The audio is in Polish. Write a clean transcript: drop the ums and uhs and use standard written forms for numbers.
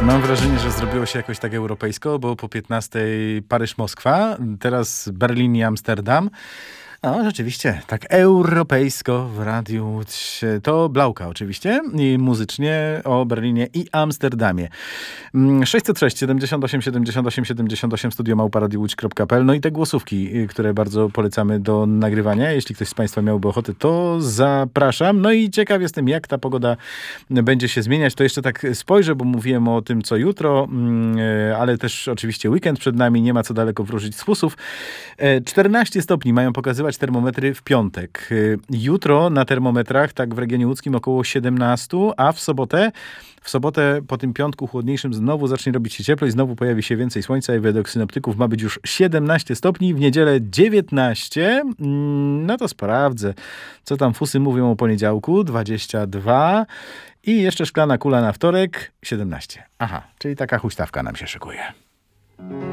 Mam wrażenie, że zrobiło się jakoś tak europejsko, bo po 15 Paryż-Moskwa, teraz Berlin i Amsterdam. No, rzeczywiście, tak europejsko w Radiu Łódź. To Blauka oczywiście i muzycznie o Berlinie i Amsterdamie. 606 78 78 78 studio@radiowłódź.pl. No i te głosówki, które bardzo polecamy do nagrywania. Jeśli ktoś z Państwa miałby ochotę, to zapraszam. No i ciekaw jestem, jak ta pogoda będzie się zmieniać. To jeszcze tak spojrzę, bo mówiłem o tym, co jutro, ale też oczywiście weekend przed nami. Nie ma co daleko wróżyć z fusów. 14 stopni mają pokazywać termometry w piątek. Jutro na termometrach, tak w regionie łódzkim, około 17, a w sobotę po tym piątku chłodniejszym znowu zacznie robić się ciepło i znowu pojawi się więcej słońca i według synoptyków ma być już 17 stopni, w niedzielę 19. No to sprawdzę, co tam fusy mówią o poniedziałku, 22 i jeszcze szklana kula na wtorek, 17. Aha, czyli taka huśtawka nam się szykuje.